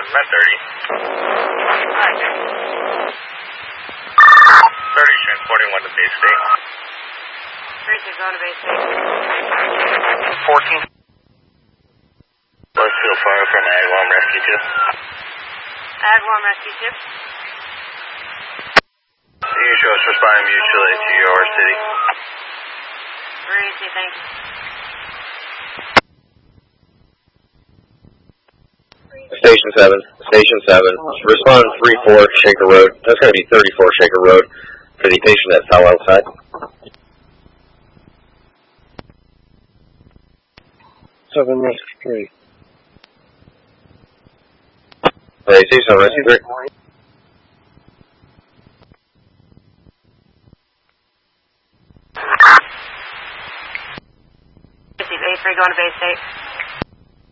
Met 30. Hi. 30 transporting 1 to Bay State. 36 going to Bay State. 14. Let's feel fire from Agawam Rescue 2. Agawam Rescue 2. You show us responding mutually to your city. Easy, thank you. Station 7. Respond 34 Shaker Road. That's going to be 34 Shaker Road for the patient that fell outside. 7 Rescue 3. Hey, Station Rescue 3. Bay 3 going to Bay State.